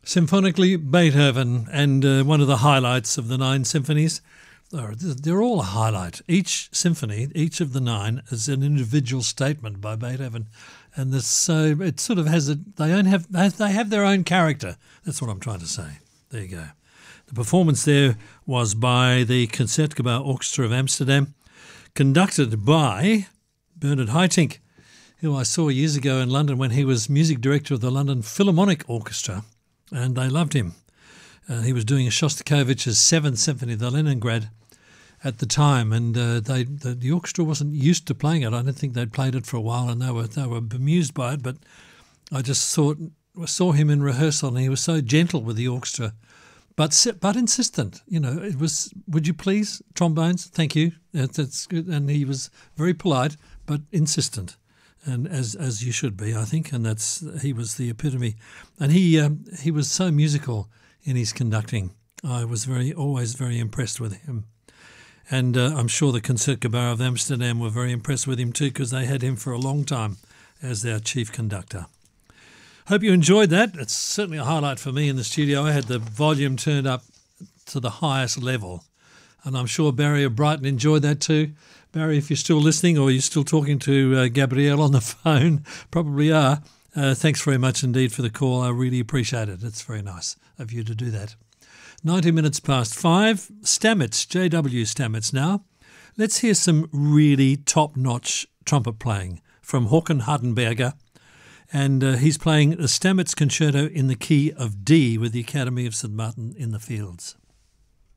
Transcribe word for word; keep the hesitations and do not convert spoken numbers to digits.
Symphonically, Beethoven, and uh, one of the highlights of the nine symphonies. They're all a highlight. Each symphony, each of the nine, is an individual statement by Beethoven, and this, so it sort of has a. They don't have. They have their own character. That's what I'm trying to say. There you go. The performance there was by the Concertgebouw Orchestra of Amsterdam, conducted by Bernard Haitink, who I saw years ago in London when he was music director of the London Philharmonic Orchestra, and they loved him. Uh, he was doing Shostakovich's Seventh Symphony, the Leningrad, at the time, and uh, they the, the orchestra wasn't used to playing it. I don't think they'd played it for a while, and they were they were bemused by it. But I just saw saw him in rehearsal, and he was so gentle with the orchestra, but but insistent. You know, it was, would you please, trombones? Thank you. That's, that's good. And he was very polite, but insistent, and as as you should be, I think. And that's he was the epitome, and he um, he was so musical in his conducting. I was very always very impressed with him. And uh, I'm sure the Concertgebouw of Amsterdam were very impressed with him too, because they had him for a long time as their chief conductor. Hope you enjoyed that. It's certainly a highlight for me in the studio. I had the volume turned up to the highest level, and I'm sure Barry of Brighton enjoyed that too. Barry, if you're still listening or you're still talking to uh, Gabrielle on the phone, probably are, uh, thanks very much indeed for the call. I really appreciate it. It's very nice of you to do that. ninety minutes past five. Stamets, J W Stamets now. Let's hear some really top-notch trumpet playing from Håkan Hardenberger. And uh, he's playing the Stamets Concerto in the key of D with the Academy of Saint Martin in the Fields.